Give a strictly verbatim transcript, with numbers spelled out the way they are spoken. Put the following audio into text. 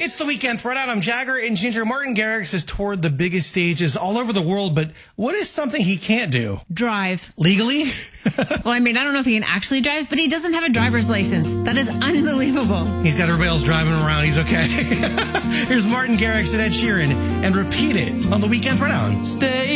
It's the Weekend Throwdown. I'm Jagger, and Ginger. Martin Garrix has toured the biggest stages all over the world, but what is something he can't do? Drive. Legally? Well, I mean, I don't know if he can actually drive, but he doesn't have a driver's license. That is unbelievable. He's got everybody else driving him around. He's okay. Here's Martin Garrix and Ed Sheeran, and Repeat It on the Weekend Throwdown. Stay